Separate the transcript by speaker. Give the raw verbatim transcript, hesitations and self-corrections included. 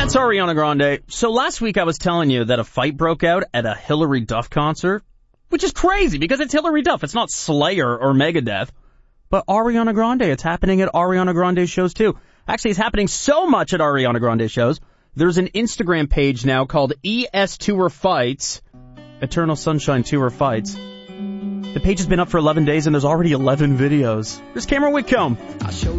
Speaker 1: That's Ariana Grande. So last week I was telling you that a fight broke out at a Hillary Duff concert, which is crazy because it's Hillary Duff. It's not Slayer or Megadeth, but Ariana Grande. It's happening at Ariana Grande shows too. Actually, it's happening so much at Ariana Grande shows. There's an Instagram page now called E S Tour Fights, Eternal Sunshine Tour Fights. The page has been up for eleven days and there's already eleven videos. There's Cameron Whitcomb.